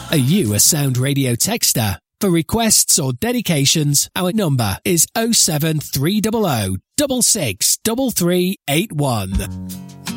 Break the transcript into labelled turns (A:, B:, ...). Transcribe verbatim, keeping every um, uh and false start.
A: Are you a Sound Radio texter? For requests or dedications, our number is oh seven three hundred, six six three three eight one.